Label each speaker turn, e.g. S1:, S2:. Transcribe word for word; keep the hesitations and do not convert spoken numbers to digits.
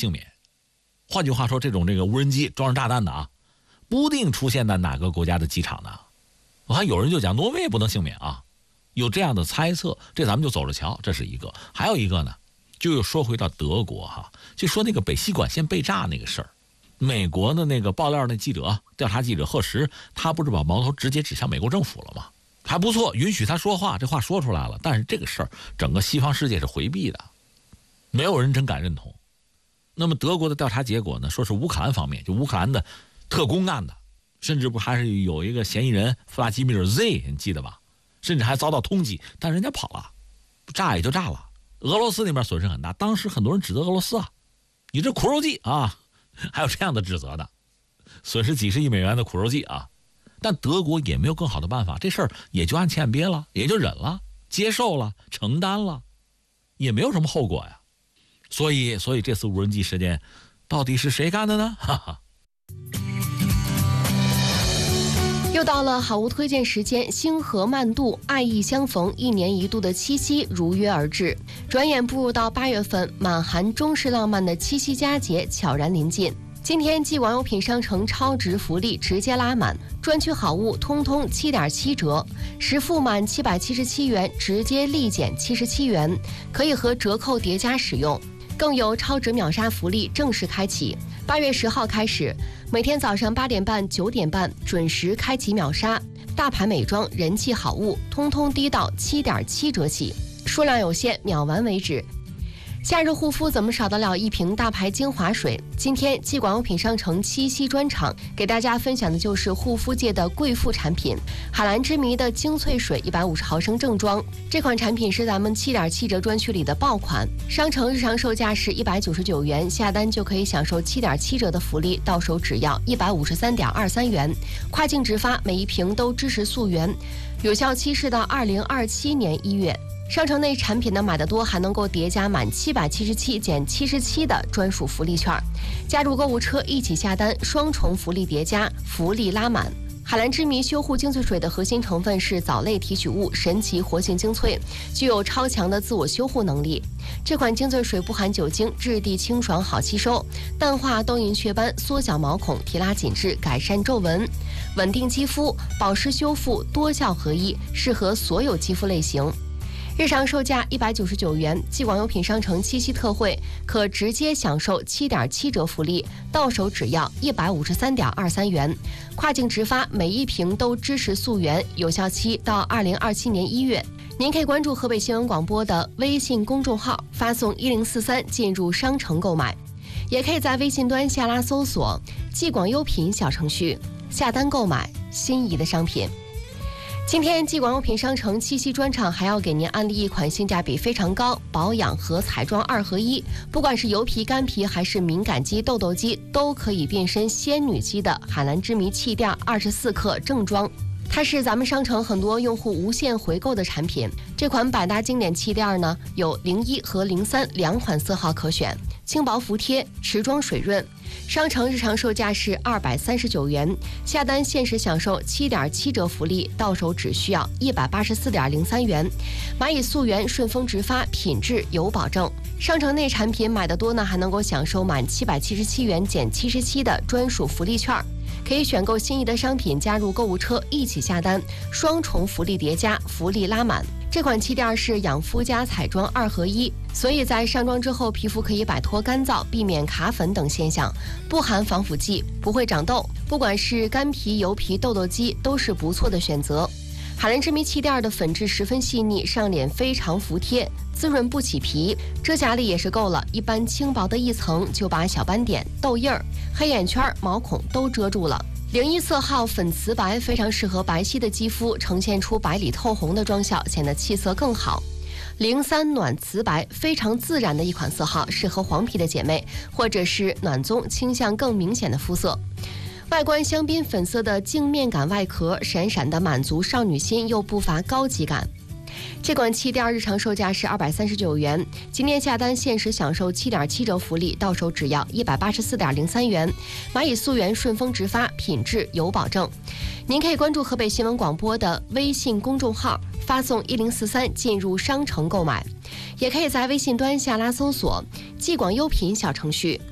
S1: 幸免。换句话说，这种这个无人机装上炸弹的啊，不定出现在哪个国家的机场呢？我看有人就讲挪威也不能幸免啊，有这样的猜测，这咱们就走着瞧。这是一个，还有一个呢，就又说回到德国哈，就说那个北溪管线被炸那个事儿。美国的那个爆料那记者调查记者赫什，他不是把矛头直接指向美国政府了吗？还不错，允许他说话，这话说出来了。但是这个事儿整个西方世界是回避的，没有人真敢认同。那么德国的调查结果呢，说是乌克兰方面，就乌克兰的特工干的，甚至不还是有一个嫌疑人弗拉基米尔 Z， 你记得吧？甚至还遭到通缉，但人家跑了，炸也就炸了。俄罗斯那边损失很大，当时很多人指责俄罗斯啊，你这苦肉计啊，还有这样的指责的，损失几十亿美元的苦肉计啊。但德国也没有更好的办法，这事儿也就按前憋了，也就忍了，接受了，承担了，也没有什么后果呀。所以，所以这次无人机事件到底是谁干的呢？哈哈。
S2: 又到了好物推荐时间，星河漫度，爱意相逢，一年一度的七夕如约而至。转眼步入到八月份，满含中式浪漫的七夕佳节悄然临近。今天继网友品商城超值福利直接拉满，专区好物通通七点七折，实付满七百七十七元直接立减七十七元，可以和折扣叠加使用。更有超值秒杀福利正式开启，八月十号开始，每天早上八点半、九点半准时开启秒杀，大牌美妆、人气好物，通通低到七点七折起，数量有限，秒完为止。夏日护肤怎么少得了一瓶大牌精华水？今天继广优品商城七夕专场，给大家分享的就是护肤界的贵妇产品海蓝之谜的精粹水一百五十毫升正装。这款产品是咱们七点七折专区里的爆款，商城日常售价是一百九十九元，下单就可以享受七点七折的福利，到手只要一百五十三点二三元，跨境直发，每一瓶都支持溯源，有效期是到二零二七年一月。商城内产品呢买得多，还能够叠加满七百七十七减七十七的专属福利券，加入购物车一起下单，双重福利叠加，福利拉满。海蓝之谜修护精粹水的核心成分是藻类提取物神奇活性精粹，具有超强的自我修护能力。这款精粹水不含酒精，质地清爽好吸收，淡化痘印雀斑，缩小毛孔，提拉紧致，改善皱纹，稳定肌肤，保湿修复多效合一，适合所有肌肤类型。日常售价一百九十九元，继广优品商城七夕特惠，可直接享受七点七折福利，到手只要一百五十三点二三元，跨境直发，每一瓶都支持溯源，有效期到二零二七年一月。您可以关注河北新闻广播的微信公众号，发送一零四三进入商城购买，也可以在微信端下拉搜索继广优品小程序，下单购买心仪的商品。今天继广优品商城七夕专场还要给您安利一款性价比非常高、保养和彩妆二合一，不管是油皮、干皮还是敏感肌、痘痘肌，都可以变身仙女肌的海蓝之谜气垫二十四克正装。它是咱们商城很多用户无限回购的产品。这款百搭经典气垫呢，有零一和零三两款色号可选，轻薄服帖，持妆水润。商城日常售价是二百三十九元，下单限时享受七点七折福利，到手只需要一百八十四点零三元。蚂蚁溯源，顺丰直发，品质有保证。商城内产品买得多呢，还能够享受满七百七十七元减七十七的专属福利券，可以选购心仪的商品，加入购物车一起下单，双重福利叠加，福利拉满。这款气垫是养肤加彩妆二合一，所以在上妆之后，皮肤可以摆脱干燥，避免卡粉等现象，不含防腐剂，不会长痘，不管是干皮、油皮、痘痘肌都是不错的选择。海蓝之谜气垫的粉质十分细腻，上脸非常服帖，滋润不起皮，遮瑕力也是够了，一般轻薄的一层就把小斑点、痘印儿、黑眼圈、毛孔都遮住了。零一色号粉瓷白，非常适合白皙的肌肤，呈现出白里透红的妆效，显得气色更好。零三暖瓷白，非常自然的一款色号，适合黄皮的姐妹，或者是暖棕倾向更明显的肤色。外观香槟粉色的镜面感外壳，闪闪的满足少女心，又不乏高级感。这款气垫日常售价是二百三十九元，今天下单限时享受七点七折福利，到手只要一百八十四点零三元。蚂蚁溯源，顺丰直发，品质有保证。您可以关注河北新闻广播的微信公众号，发送一零四三进入商城购买，也可以在微信端下拉搜索继广优品小程序。